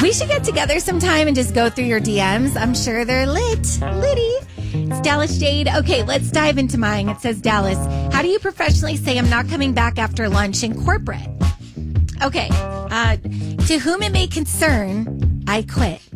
We should get together sometime and just go through your DMs. I'm sure they're litty. It's Dallas Jade. Okay, let's dive into mine. It says, Dallas, how do you professionally say I'm not coming back after lunch in corporate? Okay, to whom it may concern, I quit.